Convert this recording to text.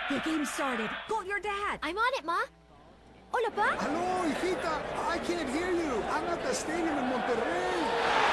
The game started. Call your dad. I'm on it, Ma. Hola, Pa? Hello, hijita. I can't hear you. I'm at the stadium in Monterrey.